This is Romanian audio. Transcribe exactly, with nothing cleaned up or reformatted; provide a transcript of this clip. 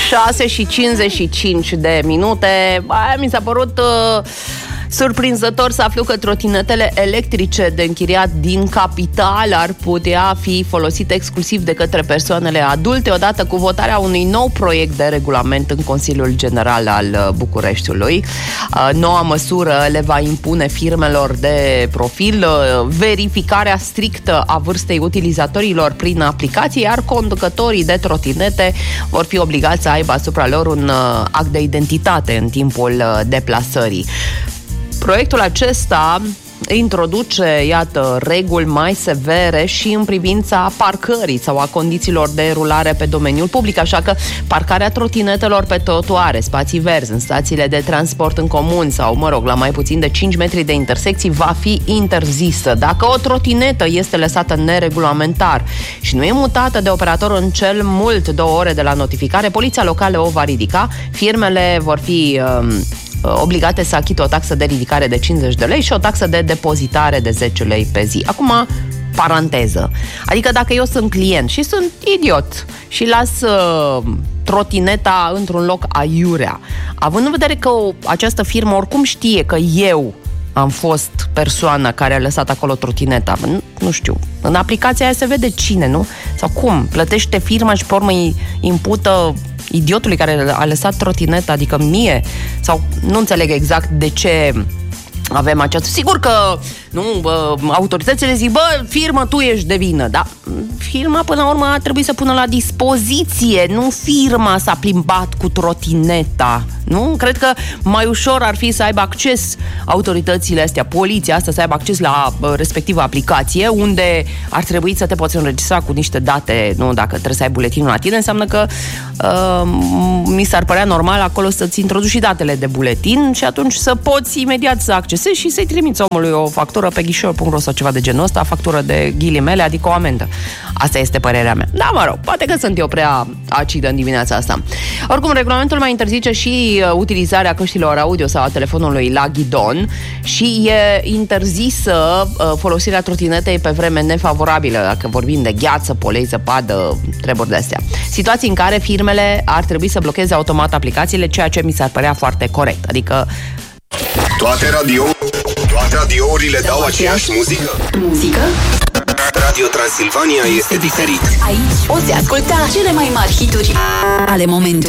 șase și cincizeci și cinci de minute. Aia mi s-a părut uh, surprinzător să aflu că trotinetele electrice de închiriat din capitală ar putea fi folosite exclusiv de către persoanele adulte, odată cu votarea unui nou proiect de regulament în Consiliul General al Bucureștiului. Noua măsură le va impune firmelor de profil verificarea strictă a vârstei utilizatorilor prin aplicații, iar conducătorii de trotinete vor fi obligați să aibă asupra lor un act de identitate în timpul deplasării. Proiectul acesta introduce, iată, reguli mai severe și în privința parcării sau a condițiilor de rulare pe domeniul public, așa că parcarea trotinetelor pe trotuare, spații verzi, în stațiile de transport în comun sau, mă rog, la mai puțin de cinci metri de intersecții va fi interzisă. Dacă o trotinetă este lăsată neregulamentar și nu e mutată de operator în cel mult două ore de la notificare, poliția locală o va ridica, firmele vor fi Um, obligate să achită o taxă de ridicare de cincizeci de lei și o taxă de depozitare de zece lei pe zi. Acum, paranteză. Adică dacă eu sunt client și sunt idiot și las uh, trotineta într-un loc aiurea, având în vedere că o, această firmă oricum știe că eu am fost persoana care a lăsat acolo trotineta, nu, nu știu, în aplicația aia se vede cine, nu? Sau cum? Plătește firma și pe urmă îi impută idiotului care a lăsat trotineta, adică mie, sau nu înțeleg exact de ce avem această... Sigur că, nu, bă, autoritățile zic, bă, firmă, tu ești de vină, dar firma, până la urmă, a trebuit să pună la dispoziție, nu firma s-a plimbat cu trotineta, nu? Cred că mai ușor ar fi să aibă acces autoritățile astea, poliția asta, să aibă acces la respectiva aplicație, unde ar trebui să te poți înregistra cu niște date, nu? Dacă trebuie să ai buletinul la tine, înseamnă că uh, mi s-ar părea normal acolo să-ți introduci și datele de buletin și atunci să poți imediat să accesezi și să-i trimiți omului o factură pe ghișeu punct ro sau ceva de genul ăsta, factură de ghilimele, adică o amendă. Asta este părerea mea. Da, mă rog, poate că sunt eu prea acidă în dimineața asta. Oricum, regulamentul mai interzice și uh, utilizarea căștilor audio sau a telefonului la ghidon și e interzisă uh, folosirea trotinetei pe vreme nefavorabilă, dacă vorbim de gheață, polei, zăpadă, treburi de astea. Situații în care firmele ar trebui să blocheze automat aplicațiile, ceea ce mi s-ar părea foarte corect. Adică Toate radio Toate radiourile dau, dau aceeași muzică. Muzică? Radio Transilvania este diferit. Aici poți asculta cele mai mari hituri ale momentului.